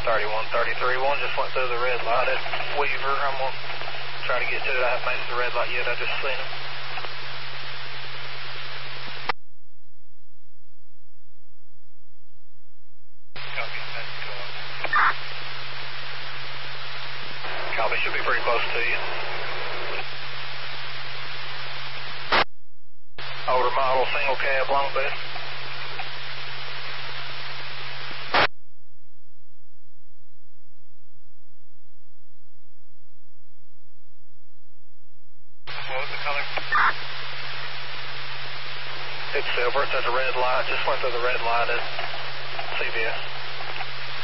3133, one just went through the red light at Weaver. I'm going to try to get to it. I haven't made it to the red light yet. I just seen him. Copy, should be pretty close to you. Older model, single cab, long bed. What was the color? It's silver. It's at the red light. Just went through the red light at CVS.